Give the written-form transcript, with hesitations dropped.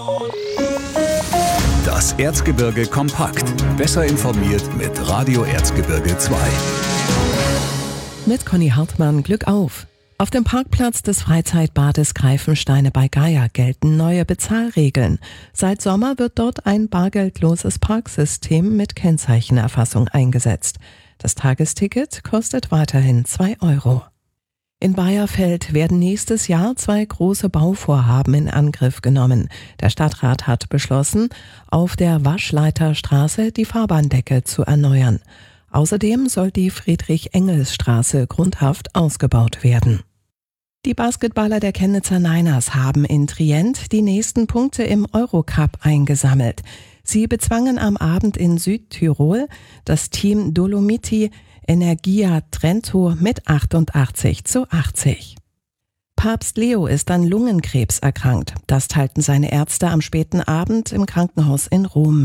Das Erzgebirge kompakt. Besser informiert mit Radio Erzgebirge 2. Mit Conny Hartmann, Glück auf! Auf dem Parkplatz des Freizeitbades Greifensteine bei Gaya gelten neue Bezahlregeln. Seit Sommer wird dort ein bargeldloses Parksystem mit Kennzeichenerfassung eingesetzt. Das Tagesticket kostet weiterhin 2 €. In Bayerfeld werden nächstes Jahr 2 große Bauvorhaben in Angriff genommen. Der Stadtrat hat beschlossen, auf der Waschleiterstraße die Fahrbahndecke zu erneuern. Außerdem soll die Friedrich-Engels-Straße grundhaft ausgebaut werden. Die Basketballer der Chemnitzer Niners haben in Trient die nächsten Punkte im Eurocup eingesammelt. Sie bezwangen am Abend in Südtirol das Team Dolomiti Energia Trento mit 88:80. Papst Leo ist an Lungenkrebs erkrankt. Das teilten seine Ärzte am späten Abend im Krankenhaus in Rom